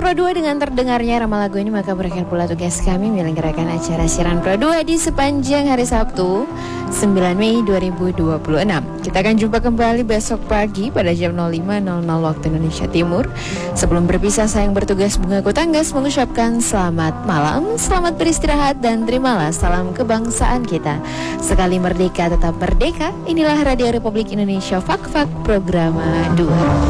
Pro 2 dengan terdengarnya Rama lagu ini, maka berakhir pula tugas kami menyelenggarakan acara siaran Pro 2 di sepanjang hari Sabtu 9 Mei 2026. Kita akan jumpa kembali besok pagi pada jam 05.00 waktu Indonesia Timur. Sebelum berpisah, saya yang bertugas Bunga Kutanggas mengucapkan selamat malam, selamat beristirahat, dan terimalah salam kebangsaan kita. Sekali merdeka tetap merdeka. Inilah Radio Republik Indonesia, Fak-Fak Programa 2.